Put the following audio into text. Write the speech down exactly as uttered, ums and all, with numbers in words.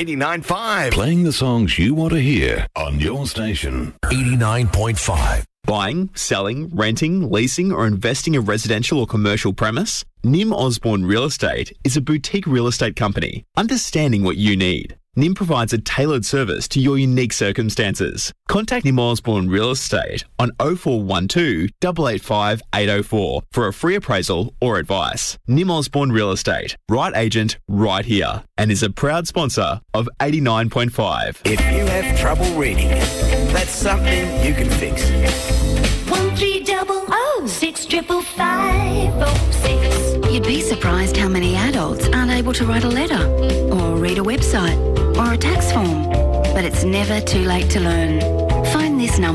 eighty-nine point five. Playing the songs you want to hear on your station. eighty-nine point five. Buying, selling, renting, leasing or investing a residential or commercial premise? Nim Osborne Real Estate is a boutique real estate company understanding what you need. Nim provides a tailored service to your unique circumstances. Contact Nim Osborne Real Estate on oh four one two, eight eight five, eight oh four for a free appraisal or advice. Nim Osborne Real Estate, right agent, right here, and is a proud sponsor of eighty-nine point five. If you have trouble reading, that's something you can fix. One three double oh six triple five oh six. You'd be surprised how many adults aren't able to write a letter or read a website or a tax form. But it's never too late to learn. Phone this number.